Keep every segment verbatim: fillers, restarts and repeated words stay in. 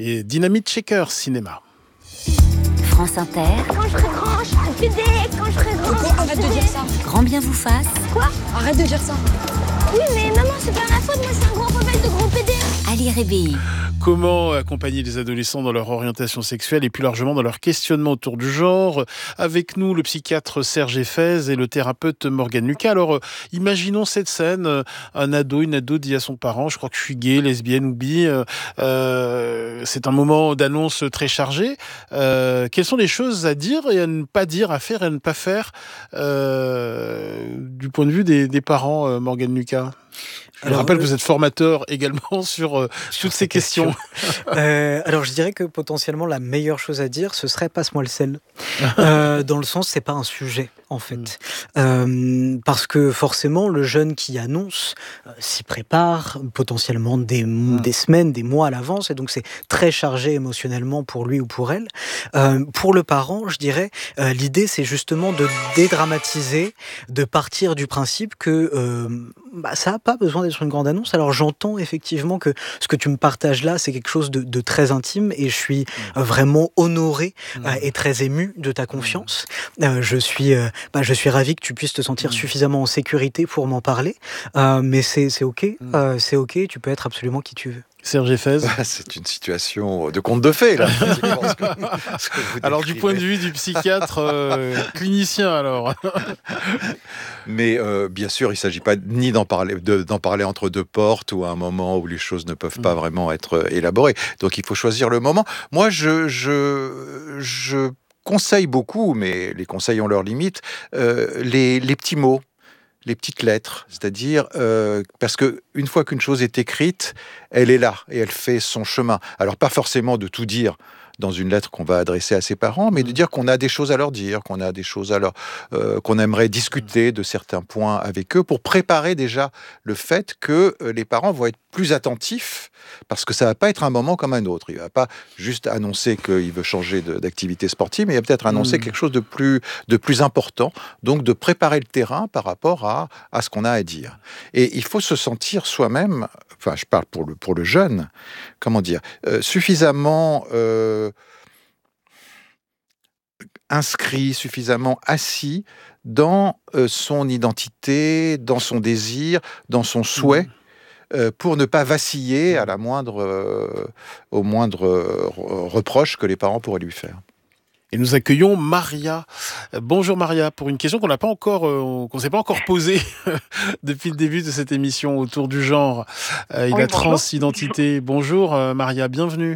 et Dynamite Shaker Cinéma. France Inter. Quand je serai grand, je serai pédé. Quand je serai grand, Coco, arrête de dire ça. Grand bien vous fasse. Quoi? Arrête de dire ça. Oui, mais maman, c'est pas ma faute. Moi, je suis un gros rebelle de gros pédé. Ali Rébéi. Comment accompagner les adolescents dans leur orientation sexuelle et plus largement dans leur questionnement autour du genre? Avec nous, le psychiatre Serge Effez et le thérapeute Morgane Lucas. Alors, euh, imaginons cette scène. Euh, un ado, une ado dit à son parent, je crois que je suis gay, lesbienne ou bi. Euh, euh, c'est un moment d'annonce très chargé. Euh, quelles sont les choses à dire et à ne pas dire, à faire et à ne pas faire euh, du point de vue des, des parents, euh, Morgane Lucas? Je alors, rappelle euh, que vous êtes formateur également sur, euh, sur toutes ces questions. questions. euh, alors, je dirais que potentiellement, la meilleure chose à dire, ce serait « passe-moi le sel ». euh, dans le sens, c'est pas un sujet, en fait. Mm. Euh, parce que forcément, le jeune qui annonce euh, s'y prépare potentiellement des, mm. des semaines, des mois à l'avance, et donc c'est très chargé émotionnellement pour lui ou pour elle. Euh, pour le parent, je dirais, euh, l'idée, c'est justement de dédramatiser, de partir du principe que euh, bah, ça n'a pas besoin d'être une grande annonce. Alors j'entends effectivement que ce que tu me partages là, c'est quelque chose de, de très intime et je suis mmh. euh, vraiment honoré mmh. euh, et très ému de ta confiance. Mmh. Euh, je suis, euh, bah, je suis ravi que tu puisses te sentir mmh. suffisamment en sécurité pour m'en parler. Euh, mais c'est, c'est ok, mmh. euh, c'est ok. Tu peux être absolument qui tu veux. Serge Effez. C'est une situation de conte de fées, là. ce que, ce que alors, du point de vue du psychiatre euh, clinicien, alors. Mais euh, bien sûr, il ne s'agit pas ni d'en parler, de, d'en parler entre deux portes ou à un moment où les choses ne peuvent pas mmh. vraiment être élaborées. Donc, il faut choisir le moment. Moi, je... je, je conseille beaucoup, mais les conseils ont leurs limites, euh, les, les petits mots. Les petites lettres, c'est-à-dire euh, parce que une fois qu'une chose est écrite, elle est là et elle fait son chemin. Alors pas forcément de tout dire dans une lettre qu'on va adresser à ses parents, mais de dire qu'on a des choses à leur dire, qu'on a des choses à leur, euh, qu'on aimerait discuter de certains points avec eux pour préparer déjà le fait que euh, les parents vont être plus attentifs parce que ça va pas être un moment comme un autre. Il va pas juste annoncer qu'il veut changer de, d'activité sportive, mais il va peut-être annoncer mmh. quelque chose de plus, de plus important. Donc de préparer le terrain par rapport à, à ce qu'on a à dire. Et il faut se sentir soi-même, enfin je parle pour le, pour le jeune, comment dire, euh, suffisamment euh, inscrit, suffisamment assis dans euh, son identité, dans son désir, dans son souhait, mmh. euh, pour ne pas vaciller à la moindre, euh, au moindre euh, reproche que les parents pourraient lui faire. Et nous accueillons Maria. Bonjour Maria, pour une question qu'on n'a pas encore, euh, qu'on s'est pas encore posée depuis le début de cette émission autour du genre euh, et oui, la transidentité. Bonjour euh, Maria, bienvenue.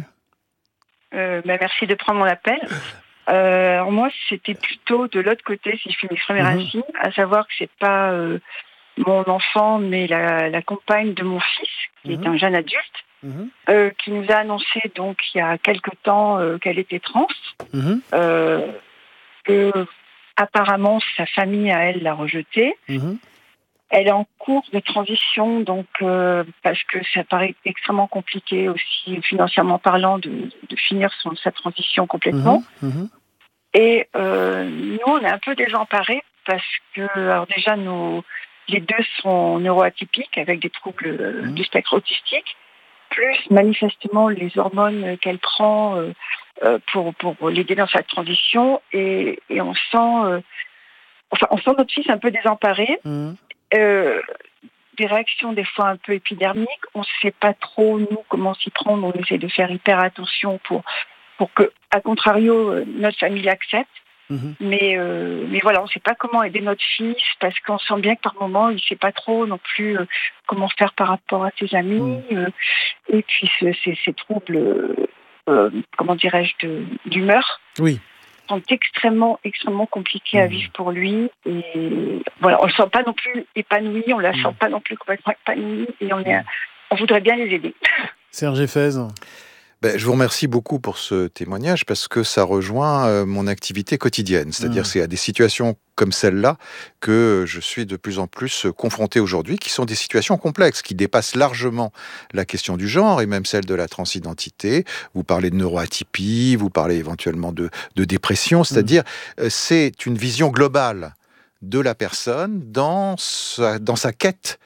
Euh, bah, merci de prendre mon appel. Euh, alors moi, c'était plutôt de l'autre côté, si je puis m'exprimer mmh. ainsi, à savoir que c'est pas euh, mon enfant, mais la, la compagne de mon fils, qui mmh. est un jeune adulte. Mmh. Euh, qui nous a annoncé donc il y a quelque temps euh, qu'elle était trans, mmh. euh, que apparemment sa famille à elle l'a rejetée. Mmh. Elle est en cours de transition donc euh, parce que ça paraît extrêmement compliqué aussi financièrement parlant de, de finir son, sa transition complètement. Mmh. Mmh. Et euh, nous on est un peu désemparés parce que alors déjà nos les deux sont neuroatypiques avec des troubles mmh. du spectre autistique. Plus manifestement les hormones qu'elle prend euh, euh, pour, pour l'aider dans sa transition et, et on sent euh, enfin on sent notre fils un peu désemparé, mmh. euh, des réactions des fois un peu épidermiques, on ne sait pas trop nous comment s'y prendre, on essaie de faire hyper attention pour, pour que, à contrario, notre famille l'accepte. Mmh. Mais, euh, mais voilà, on ne sait pas comment aider notre fils parce qu'on sent bien que par moment, il ne sait pas trop non plus euh, comment faire par rapport à ses amis. Mmh. Euh, et puis ce, ces, ces troubles, euh, comment dirais-je, de, d'humeur oui. sont extrêmement, extrêmement compliqués mmh. à vivre pour lui. Et voilà, on ne le sent pas non plus épanoui, on ne la mmh. sent pas non plus complètement épanouie et on, est, on voudrait bien les aider. Serge Effez. Ben, je vous remercie beaucoup pour ce témoignage parce que ça rejoint euh, mon activité quotidienne. C'est-à-dire que mmh. c'est à des situations comme celle-là que je suis de plus en plus confronté aujourd'hui, qui sont des situations complexes, qui dépassent largement la question du genre et même celle de la transidentité. Vous parlez de neuroatypie, vous parlez éventuellement de, de dépression, c'est-à-dire mmh. euh, c'est une vision globale de la personne dans sa, dans sa quête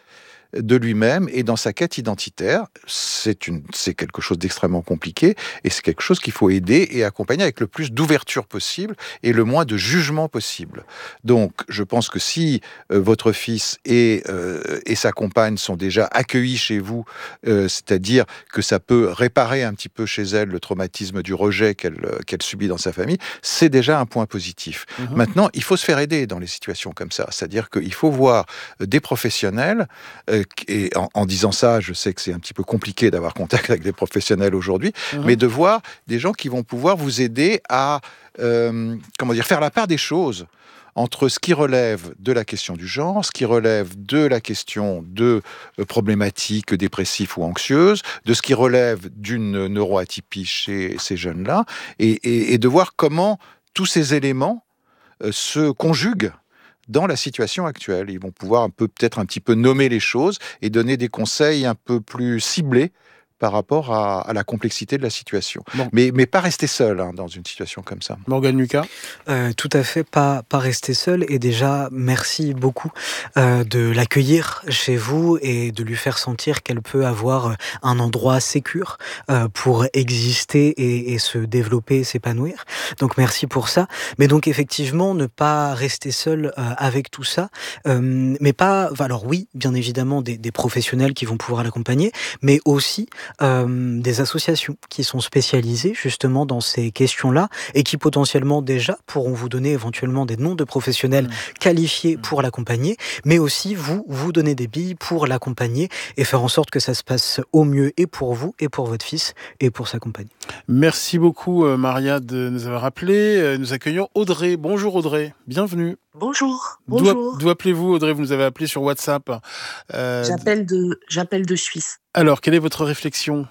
de lui-même et dans sa quête identitaire. C'est, une, c'est quelque chose d'extrêmement compliqué et c'est quelque chose qu'il faut aider et accompagner avec le plus d'ouverture possible et le moins de jugement possible. Donc, je pense que si euh, votre fils et, euh, et sa compagne sont déjà accueillis chez vous, euh, c'est-à-dire que ça peut réparer un petit peu chez elle le traumatisme du rejet qu'elle, euh, qu'elle subit dans sa famille, c'est déjà un point positif. Mmh. Maintenant, il faut se faire aider dans les situations comme ça. C'est-à-dire qu'il faut voir des professionnels euh, et en, en disant ça, je sais que c'est un petit peu compliqué d'avoir contact avec des professionnels aujourd'hui, mmh. mais de voir des gens qui vont pouvoir vous aider à euh, comment dire, faire la part des choses entre ce qui relève de la question du genre, ce qui relève de la question de euh, problématiques dépressives ou anxieuses, de ce qui relève d'une neuroatypie chez ces jeunes-là, et, et, et de voir comment tous ces éléments euh, se conjuguent dans la situation actuelle. Ils vont pouvoir un peu, peut-être un petit peu nommer les choses et donner des conseils un peu plus ciblés par rapport à, à la complexité de la situation. Bon. Mais, mais pas rester seul hein, dans une situation comme ça. Morgane Lucas euh, Tout à fait, pas, pas rester seul. Et déjà, merci beaucoup euh, de l'accueillir chez vous et de lui faire sentir qu'elle peut avoir un endroit sécure euh, pour exister et, et se développer, s'épanouir. Donc merci pour ça. Mais donc effectivement, ne pas rester seul euh, avec tout ça. Euh, mais pas... Alors oui, bien évidemment, des, des professionnels qui vont pouvoir l'accompagner, mais aussi Euh, des associations qui sont spécialisées justement dans ces questions-là et qui potentiellement déjà pourront vous donner éventuellement des noms de professionnels mmh. qualifiés mmh. pour l'accompagner, mais aussi vous, vous donner des billes pour l'accompagner et faire en sorte que ça se passe au mieux et pour vous et pour votre fils et pour sa compagne. Merci beaucoup Maria de nous avoir appelé. Nous accueillons Audrey. Bonjour Audrey, bienvenue. Bonjour. Bonjour. D'où appelez-vous Audrey? Vous nous avez appelé sur WhatsApp. Euh... J'appelle de, j'appelle de Suisse. Alors, quelle est votre réflexion?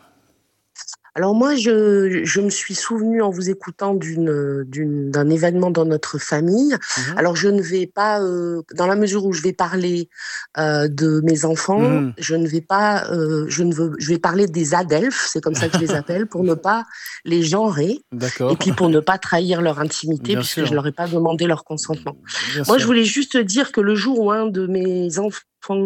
Alors moi, je, je me suis souvenue en vous écoutant d'une, d'une, d'un événement dans notre famille. Mmh. Alors je ne vais pas, euh, dans la mesure où je vais parler euh, de mes enfants, mmh. je ne vais pas, euh, je ne veux, je vais parler des adelphes, c'est comme ça que je les appelle, pour ne pas les genrer. D'accord. Et puis pour ne pas trahir leur intimité, Bien puisque sûr. je leur ai pas demandé leur consentement. Bien Moi, sûr. je voulais juste dire que le jour où un de mes enfants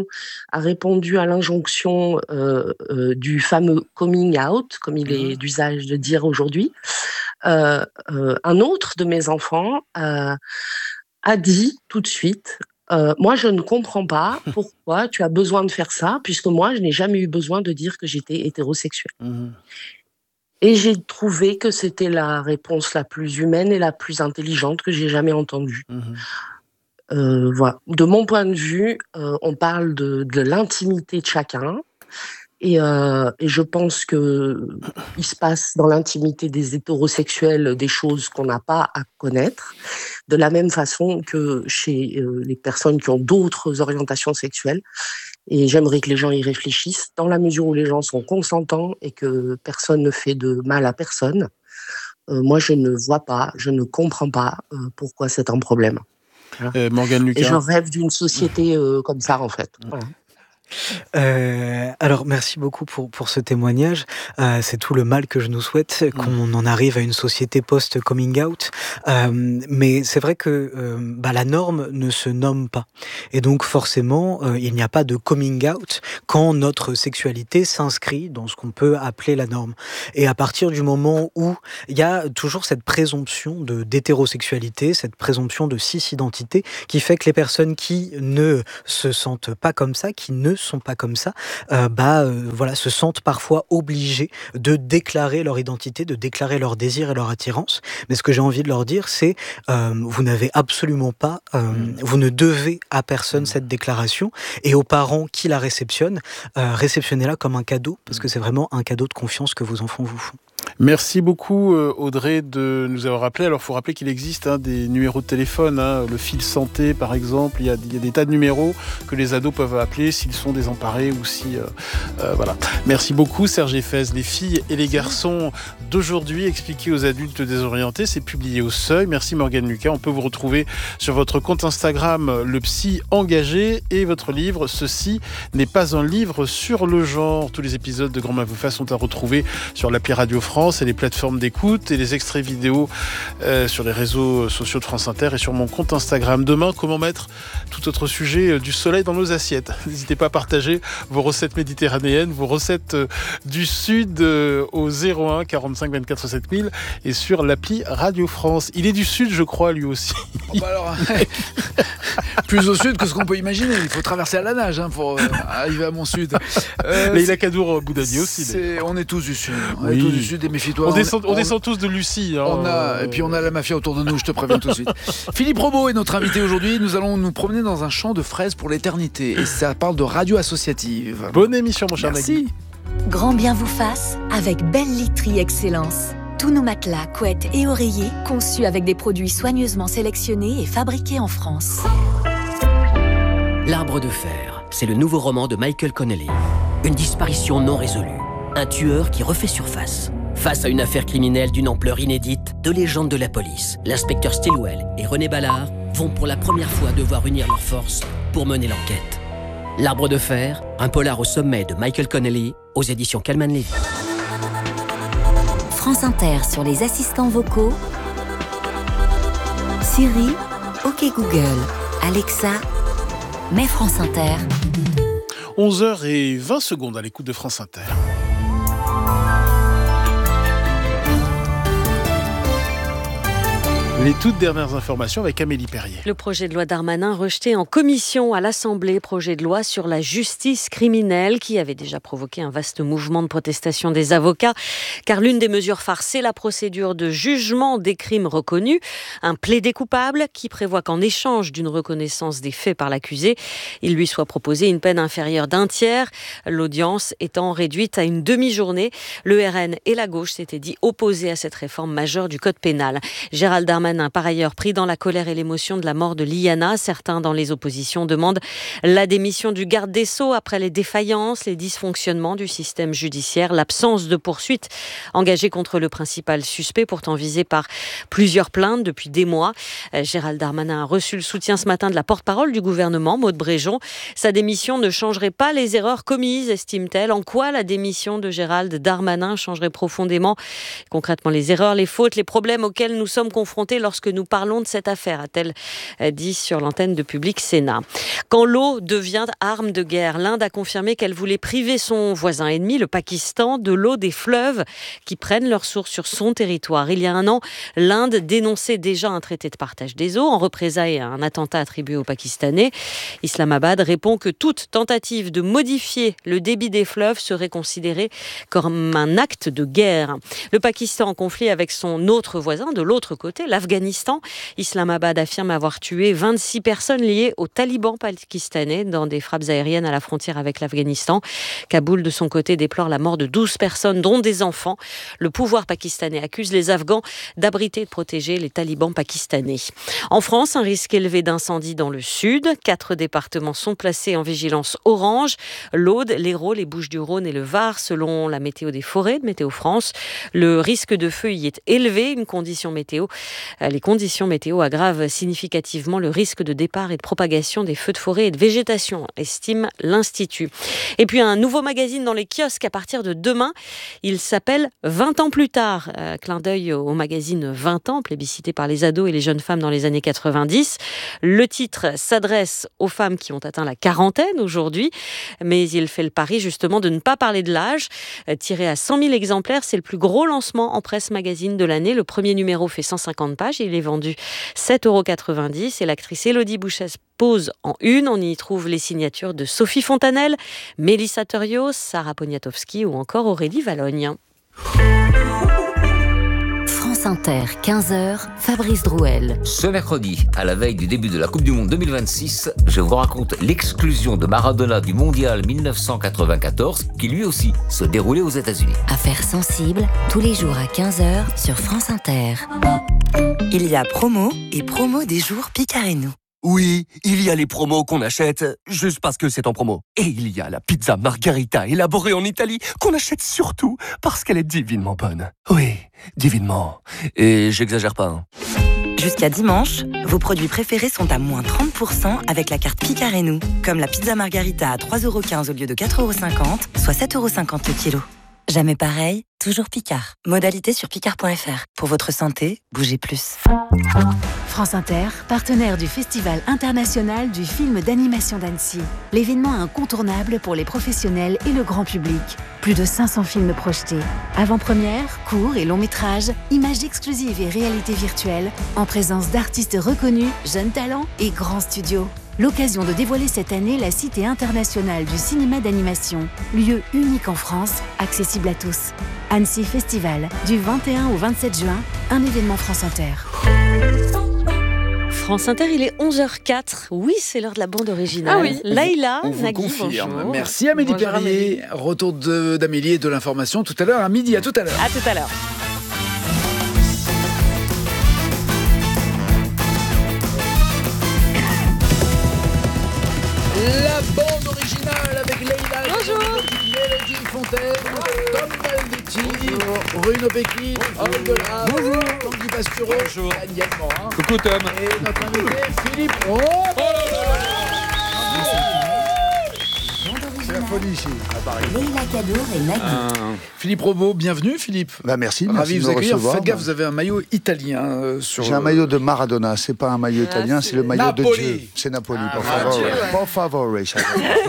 a répondu à l'injonction euh, euh, du fameux coming out, comme il est d'usage de dire aujourd'hui, euh, euh, un autre de mes enfants euh, a dit tout de suite euh, « Moi, je ne comprends pas pourquoi tu as besoin de faire ça, puisque moi, je n'ai jamais eu besoin de dire que j'étais hétérosexuel. Mmh. » Et j'ai trouvé que c'était la réponse la plus humaine et la plus intelligente que j'ai jamais entendue. Mmh. Euh, voilà. De mon point de vue, euh, on parle de, de l'intimité de chacun et, euh, et je pense que il se passe dans l'intimité des hétérosexuels des choses qu'on n'a pas à connaître, de la même façon que chez euh, les personnes qui ont d'autres orientations sexuelles. Et j'aimerais que les gens y réfléchissent dans la mesure où les gens sont consentants et que personne ne fait de mal à personne. Euh, moi, je ne vois pas, je ne comprends pas euh, pourquoi c'est un problème. Euh, Morgane Lucas. Et je rêve d'une société euh, comme ça, en fait. Voilà. Euh, alors merci beaucoup pour, pour ce témoignage. Euh, c'est tout le mal que je nous souhaite, qu'on mmh. en arrive à une société post-coming out. Euh, mais c'est vrai que euh, bah, la norme ne se nomme pas. Et donc forcément, euh, il n'y a pas de coming out quand notre sexualité s'inscrit dans ce qu'on peut appeler la norme. Et à partir du moment où il y a toujours cette présomption de, d'hétérosexualité, cette présomption de cis-identité, qui fait que les personnes qui ne se sentent pas comme ça, qui ne sont pas comme ça, euh, bah euh, voilà, se sentent parfois obligés de déclarer leur identité, de déclarer leur désir et leur attirance. Mais ce que j'ai envie de leur dire, c'est euh, vous n'avez absolument pas, euh, mmh. vous ne devez à personne mmh. cette déclaration, et aux parents qui la réceptionnent, euh, réceptionnez-la comme un cadeau, parce que c'est vraiment un cadeau de confiance que vos enfants vous font. Merci beaucoup Audrey de nous avoir rappelé. Alors il faut rappeler qu'il existe hein, des numéros de téléphone, hein, le fil santé par exemple, il y, a, il y a des tas de numéros que les ados peuvent appeler s'ils sont désemparés ou si... Euh, euh, voilà. Merci beaucoup Serge Effès. Les filles et les garçons d'aujourd'hui expliqués aux adultes désorientés, c'est publié au Seuil. Merci Morgane Lucas. On peut vous retrouver sur votre compte Instagram Le Psy Engagé et votre livre Ceci n'est pas un livre sur le genre. Tous les épisodes de Grand Main vous fasse sont à retrouver sur l'appli Radio France France et les plateformes d'écoute et les extraits vidéo euh, sur les réseaux sociaux de France Inter et sur mon compte Instagram. Demain, comment mettre tout autre sujet euh, du soleil dans nos assiettes. N'hésitez pas à partager vos recettes méditerranéennes, vos recettes euh, du Sud euh, au zéro un quarante-cinq vingt-quatre sept mille et sur l'appli Radio France. Il est du Sud, je crois, lui aussi. Oh bah alors, plus au Sud que ce qu'on peut imaginer. Il faut traverser à la nage hein, pour euh, arriver à mon Sud. Euh, Leïla Kadour Boudani aussi. C'est, on est tous du Sud. On oui. est tous du Sud et méfie-toi. On, on descend, on, on descend tous de Lucie. Hein. On a, et puis on a la mafia autour de nous, je te préviens tout de suite. Philippe Robeau est notre invité aujourd'hui. Nous allons nous promener dans un champ de fraises pour l'éternité. Et ça parle de radio associative. Bonne émission, mon cher Merci. Nagui. Grand bien vous fasse avec Belle Literie Excellence. Tous nos matelas, couettes et oreillers conçus avec des produits soigneusement sélectionnés et fabriqués en France. L'Arbre de fer, c'est le nouveau roman de Michael Connelly. Une disparition non résolue. Un tueur qui refait surface. Face à une affaire criminelle d'une ampleur inédite, deux légendes de la police, l'inspecteur Stilwell et René Ballard, vont pour la première fois devoir unir leurs forces pour mener l'enquête. L'Arbre de fer, un polar au sommet de Michael Connelly, aux éditions Calman Levy. France Inter sur les assistants vocaux. Siri, OK Google, Alexa, mets France Inter. onze heures vingt secondes à l'écoute de France Inter. Les toutes dernières informations avec Amélie Perrier. Le projet de loi Darmanin rejeté en commission à l'Assemblée, projet de loi sur la justice criminelle qui avait déjà provoqué un vaste mouvement de protestation des avocats, car l'une des mesures phares, c'est la procédure de jugement des crimes reconnus, un plaidé coupable qui prévoit qu'en échange d'une reconnaissance des faits par l'accusé, il lui soit proposé une peine inférieure d'un tiers, l'audience étant réduite à une demi-journée. Le R N et la gauche s'étaient dit opposés à cette réforme majeure du code pénal. Gérald Darmanin, par ailleurs pris dans la colère et l'émotion de la mort de Liana. Certains dans les oppositions demandent la démission du garde des Sceaux après les défaillances, les dysfonctionnements du système judiciaire, l'absence de poursuite engagée contre le principal suspect, pourtant visé par plusieurs plaintes depuis des mois. Gérald Darmanin a reçu le soutien ce matin de la porte-parole du gouvernement, Maud Bréjon. Sa démission ne changerait pas les erreurs commises, estime-t-elle. En quoi la démission de Gérald Darmanin changerait profondément, concrètement, les erreurs, les fautes, les problèmes auxquels nous sommes confrontés lorsque nous parlons de cette affaire, a-t-elle dit sur l'antenne de Public Sénat. Quand l'eau devient arme de guerre, l'Inde a confirmé qu'elle voulait priver son voisin ennemi, le Pakistan, de l'eau des fleuves qui prennent leur source sur son territoire. Il y a un an, l'Inde dénonçait déjà un traité de partage des eaux en représailles à un attentat attribué aux Pakistanais. Islamabad répond que toute tentative de modifier le débit des fleuves serait considérée comme un acte de guerre. Le Pakistan en conflit avec son autre voisin de l'autre côté, l'Afghanistan. Islamabad affirme avoir tué vingt-six personnes liées aux talibans pakistanais dans des frappes aériennes à la frontière avec l'Afghanistan. Kaboul, de son côté, déplore la mort de douze personnes, dont des enfants. Le pouvoir pakistanais accuse les Afghans d'abriter et de protéger les talibans pakistanais. En France, un risque élevé d'incendie dans le sud. Quatre départements sont placés en vigilance orange. L'Aude, l'Hérault, les Bouches-du-Rhône et le Var, selon la météo des forêts de Météo France. Le risque de feu y est élevé, une condition météo. Les conditions météo aggravent significativement le risque de départ et de propagation des feux de forêt et de végétation, estime l'Institut. Et puis un nouveau magazine dans les kiosques à partir de demain. Il s'appelle vingt ans plus tard. Euh, clin d'œil au magazine vingt ans, plébiscité par les ados et les jeunes femmes dans les années quatre-vingt-dix. Le titre s'adresse aux femmes qui ont atteint la quarantaine aujourd'hui, mais il fait le pari justement de ne pas parler de l'âge. Euh, tiré à cent mille exemplaires, c'est le plus gros lancement en presse magazine de l'année. Le premier numéro fait cent cinquante pages. Il est vendu sept euros quatre-vingt-dix et l'actrice Élodie Bouchès pose en une. On y trouve les signatures de Sophie Fontanelle, Mélissa Theriot, Sarah Poniatowski ou encore Aurélie Valogne. France Inter, quinze heures, Fabrice Drouel. Ce mercredi, à la veille du début de la Coupe du Monde deux mille vingt-six, je vous raconte l'exclusion de Maradona du Mondial mille neuf cent quatre-vingt-quatorze, qui lui aussi se déroulait aux États-Unis. Affaires sensibles, tous les jours à quinze heures sur France Inter. Il y a promo et promo des jours Picareno. Oui, il y a les promos qu'on achète juste parce que c'est en promo. Et il y a la pizza margarita élaborée en Italie qu'on achète surtout parce qu'elle est divinement bonne. Oui, divinement. Et j'exagère pas. Hein. Jusqu'à dimanche, vos produits préférés sont à moins trente pour cent avec la carte Picareno. Comme la pizza margarita à trois euros quinze au lieu de quatre euros cinquante, soit sept euros cinquante le kilo. Jamais pareil, toujours Picard. Modalité sur picard point f r. Pour votre santé, bougez plus. France Inter, partenaire du Festival international du film d'animation d'Annecy. L'événement incontournable pour les professionnels et le grand public. Plus de cinq cents films projetés. Avant-première, courts et longs métrages, images exclusives et réalité virtuelle, en présence d'artistes reconnus, jeunes talents et grands studios. L'occasion de dévoiler cette année la Cité internationale du cinéma d'animation, lieu unique en France, accessible à tous. Annecy Festival, du vingt et un au vingt-sept juin, un événement France Inter. France Inter, il est onze heures quatre. Oui, c'est l'heure de la bande originale. Ah oui. Laïla, on vous Nagui, confirme. bonjour. Merci Amélie Bonjour, Perrier. Retour de- d'Amélie et de l'information tout à l'heure à midi. À tout à l'heure. À tout à l'heure. La bande originale avec Leïla. Bonjour. Mélodie Fontaine, Tom Malvetti, Bruno Becchi, Olga, bonjour, Tanguy Pastureau, bonjour, Daniel Morin. Coucou Tom. Et notre invité Philippe. Oh, C'est la folie ici, à Paris. Leïla Kadour et Nagui. Philippe Robot, bienvenue Philippe. Bah merci, Ravi merci de de vous me accueillir. recevoir. Faites gaffe, vous avez un maillot italien euh, sur. J'ai un maillot de Maradona, c'est pas un maillot italien, c'est le maillot Napoli. de Dieu. C'est Napoli, Ah, por ah, favor. Dieu, ouais. Por favor, Richard.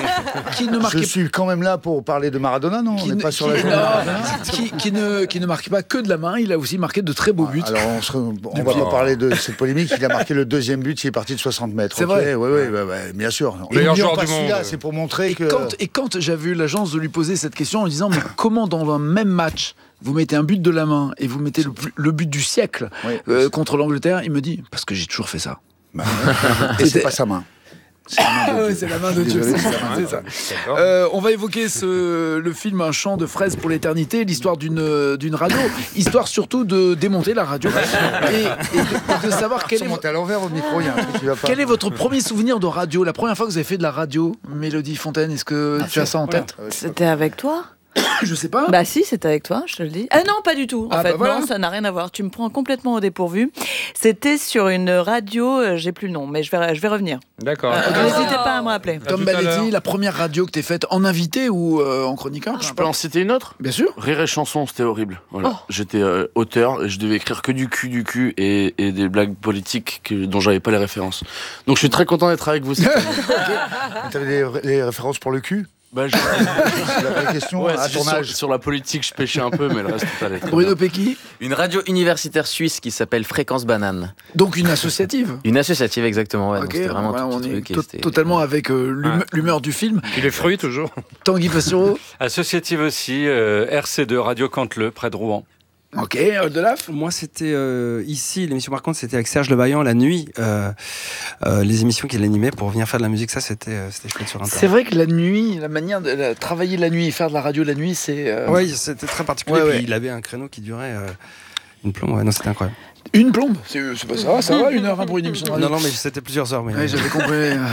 Qui ne marquait Je suis quand même là pour parler de Maradona, non On n'est pas sur la qui, journée. non, qui, qui ne, qui ne marque pas que de la main, il a aussi marqué de très beaux buts. Alors on, se, on va pas parler de cette polémique, il a marqué le deuxième but, il est parti de soixante mètres. C'est ok, vrai. Oui, oui, ouais, ouais, bien sûr. Et Meilleur n'oublions joueur pas du celui-là, monde. c'est pour montrer Et que... quand, et quand j'avais eu l'agence de lui poser cette question en disant mais comment dans un même match vous mettez un but de la main et vous mettez le, plus- le but du siècle Oui. euh, contre l'Angleterre, il me dit parce que j'ai toujours fait ça. Bah, et c'est pas sa main. C'est la main de Ah ouais, Dieu. c'est la main de Dieu. Désolé, c'est c'est ça, la main. c'est ça. Euh, on va évoquer ce, le film Un chant de fraises pour l'éternité, l'histoire d'une d'une radio, histoire surtout de démonter la radio et, et de, et de savoir quel est, Monter à l'envers au micro, il y a un truc qui va pas. quel est votre premier souvenir de radio, la première fois que vous avez fait de la radio, Mélodie Fontaine, est-ce que tu as ça en tête? C'était avec toi? Je sais pas. Bah si, c'était avec toi, je te le dis. Ah non, pas du tout. En Ah, fait, bah voilà. non, ça n'a rien à voir. Tu me prends complètement au dépourvu. C'était sur une radio, euh, j'ai plus le nom, mais je vais, je vais revenir. D'accord. Euh, Ah. N'hésitez pas à me rappeler. Tom tout à Balletti, l'heure. la première radio que t'es faite en invité ou euh, en chroniqueur? Je peux en citer une autre? Bien sûr. Rire et chanson, c'était horrible. Voilà. Oh. J'étais euh, auteur et je devais écrire que du cul, du cul et, et des blagues politiques que, dont j'avais pas les références. Donc je suis très content d'être avec vous. cette année. T'avais des, des références pour le cul? Bah, je- C'est la vraie question, Ouais, à c'est ton juste sur, âge. sur la politique, je pêchais un peu, mais le reste, tout allait. très Bruno bien. Pecchi, Une radio universitaire suisse qui s'appelle Fréquence Banane. donc une associative. Une associative, exactement. Ouais, donc Ok, c'était vraiment voilà, tout on petit est truc et to- c'était- totalement avec euh, l'hum- Ouais. l'humeur du film. Et les fruits toujours. Tanguy Pastureau. Associative aussi, euh, R C deux, Radio Canteleu, près de Rouen. Ok, Oldelaf. Moi, c'était euh, ici, l'émission par contre, c'était avec Serge Le Vaillant la nuit. Euh, euh, les émissions qu'il animait pour venir faire de la musique, ça, c'était euh, c'était chouette sur Internet. C'est vrai que la nuit, la manière de la- travailler la nuit et faire de la radio la nuit, c'est. euh, Oui, c'était très particulier. Ouais, Puis ouais. il avait un créneau qui durait euh, une plombe. Ouais, non, c'était incroyable. Une plombe C'est c'est pas ça, ça va, une heure hein, pour une émission de radio. Non, non, mais c'était plusieurs heures. Mais... Ouais, j'avais compris.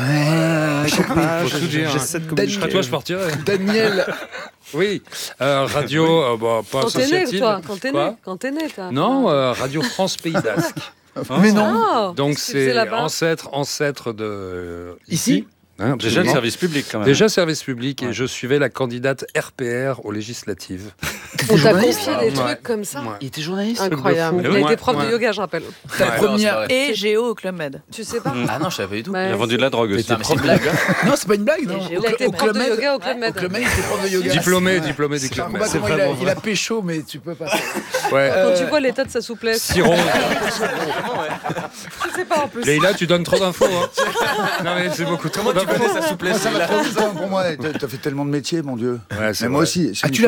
Ouais, j'ai compris. Ah, Faut tout dire, hein. J'essaie de Dan- communiquer. À toi, je partirais. Daniel. Oui, euh, radio, euh, bah, pas Quand t'es né, associative. toi, quand t'es né, Quoi quand t'es né, toi. Non, euh, Radio France Pays Basque. Mais non. Ah, Donc qu'est-ce que tu faisais c'est là-bas ancêtre, ancêtre de euh, Ici Hein, déjà le Absolument. service public quand même. Déjà service public et je suivais la candidate R P R aux législatives. On t'a journaliste confié des Ouais. trucs comme ça. Ouais. Il était journaliste. Incroyable. de Il fou. a Ouais. été prof de Ouais. yoga, je rappelle. Ta Ouais, première. non, c'est Et Géo au Club Med. Tu sais pas? Ah non, je savais du tout. Bah, Il a vendu de la drogue aussi. Non, mais c'est une blague. Non, c'est pas une blague, non. Et j'ai- Au Il a cl- été au prof de Club Med. yoga au Club Med. Au Club Med, il était prof de yoga. Diplômé, diplômé du Je sais Club pas Med. comment il a, il a pécho, mais tu peux pas. Ouais. Quand tu vois l'état de sa souplesse. Siron. Je sais pas en plus. Leïla, tu donnes trop d'infos. Hein. Non mais c'est beaucoup trop Comment tu d'infos. connais sa souplesse Ça va là trop vite hein, pour moi. T'as t'as fait tellement de métiers, mon Dieu. Ouais, c'est Mais moi vrai. aussi. c'est Ah, une tu l'as